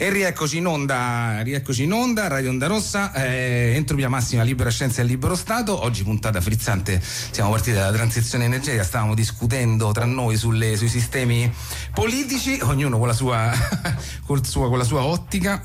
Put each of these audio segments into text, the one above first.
E rieccoci in onda, Radio Onda Rossa, entropia massima, libera scienza e libero Stato. Oggi puntata frizzante, siamo partiti dalla transizione energetica, stavamo discutendo tra noi sui sistemi politici, ognuno con la sua con la sua ottica,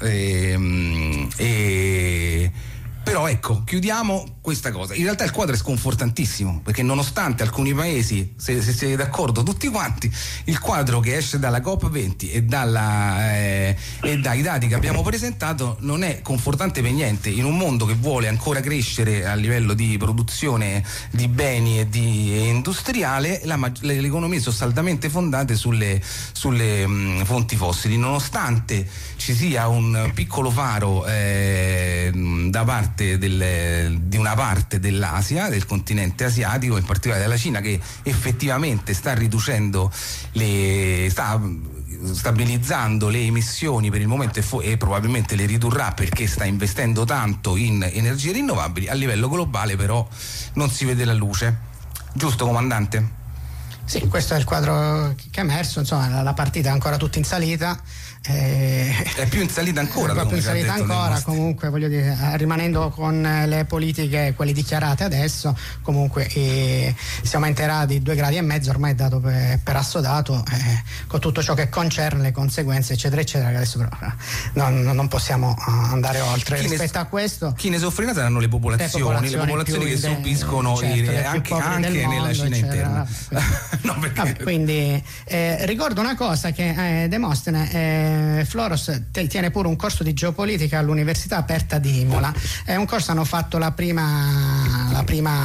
però ecco, chiudiamo questa cosa. In realtà il quadro è sconfortantissimo, perché nonostante alcuni paesi, se siete d'accordo tutti quanti, il quadro che esce dalla COP20 e dai dati che abbiamo presentato non è confortante per niente. In un mondo che vuole ancora crescere a livello di produzione di beni e di industriale, le economie sono saldamente fondate sulle fonti fossili, nonostante ci sia un piccolo faro da parte di una parte dell'Asia, del continente asiatico, in particolare della Cina, che effettivamente sta riducendo sta stabilizzando le emissioni per il momento e probabilmente le ridurrà perché sta investendo tanto in energie rinnovabili. A livello globale però non si vede la luce. Giusto, comandante? Sì, questo è il quadro che è emerso, insomma la partita è ancora tutta in salita. È più in salita ancora, comunque voglio dire, rimanendo con le politiche, quelle dichiarate adesso, comunque si aumenterà di 2,5 gradi, ormai è dato per assodato, con tutto ciò che concerne le conseguenze eccetera eccetera, che adesso però non possiamo andare oltre rispetto a questo. Chi ne soffrirà saranno le popolazioni che subiscono, certo, anche nella Cina interna. Quindi ricordo una cosa, che Demostene Floros tiene pure un corso di geopolitica all'Università Aperta di Imola. È un corso, hanno fatto la prima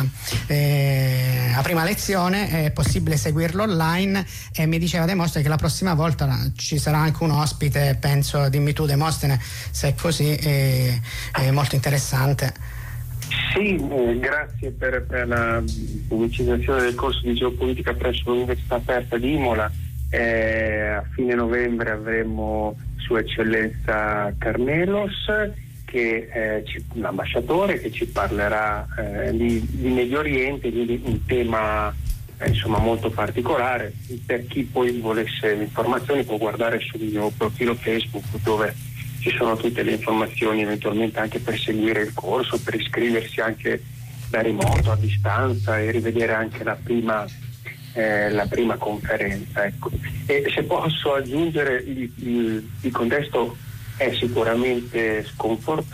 lezione, è possibile seguirlo online, e mi diceva Demostene che la prossima volta ci sarà anche un ospite, penso, dimmi tu Demostene se è così, è molto interessante. Sì, grazie per la pubblicizzazione del corso di geopolitica presso l'Università Aperta di Imola. A fine novembre avremo Sua Eccellenza Carnelos, che è l'ambasciatore, che ci parlerà di Medio Oriente, di un tema insomma molto particolare. Per chi poi volesse informazioni può guardare sul mio profilo Facebook, dove ci sono tutte le informazioni, eventualmente anche per seguire il corso, per iscriversi anche da remoto, a distanza, e rivedere anche la prima conferenza, ecco. E se posso aggiungere, il contesto è sicuramente sconfortante.